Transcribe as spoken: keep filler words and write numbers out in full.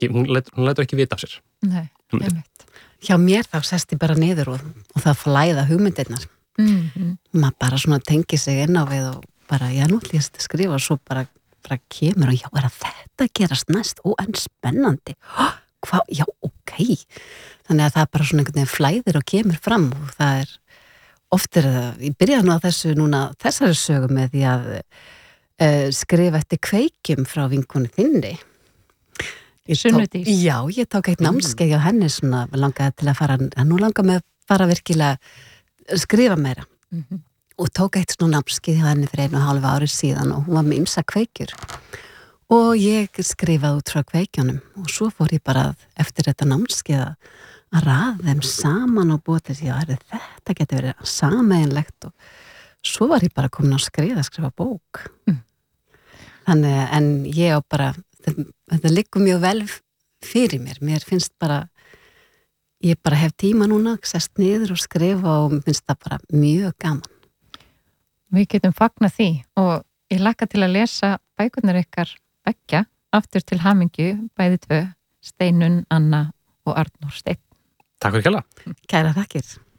hún lætur, hún lætur ekki vita af sér. Nei, einmitt. Hjá mér þá sest ég bara niður og, og það flæða hugmyndirnar. Mm-hmm. Maður bara svona tengi sig inn á við og bara, já, nú ætlum ég að skrifa og svo bara, bara kemur og já, er að þetta gerast næst, ó, en spennandi. Há, hvað, já, ok. Þannig að það bara svona einhvern veginn flæðir og kemur fram og það er, oft er það, ég byrjaði nú á þessu núna, þessari sögu með því að uh, skrifa eftir kveikjum frá vinkonu þinni. Sunnudís. Já, ég tók eitt námskeið á henni svona, langaði til að fara, nú langaði mig að fara virkilega skrifa meira mm-hmm. og tók eitt svona námskeið hjá henni fyrir einu og hálfu árið síðan og hún var með ýmsa kveikjur og ég skrifaði út frá kveikjunum og svo fór ég bara eftir þetta námskeið að raða þeim saman og búið til því að þetta geti verið sameiginlegt og svo var ég bara komin á skrið að skrifa bók mm. þannig en ég á bara þetta, þetta liggur mjög vel fyrir mér mér finnst bara ég bara hef tíma núna, sest niður og skrifa og mér finnst það bara mjög gaman. Við getum fagnað því og ég lakka til að lesa bækurnar ykkar beggja aftur til hamingju, bæði tvö, Steinunn, Anna og Arnór Steinn. Takk fyrir kjalla. Kæra þakkir.